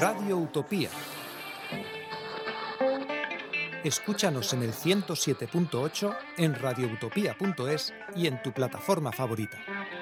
Radio Utopía. Escúchanos en el 107.8, en radioutopía.es y en tu plataforma favorita.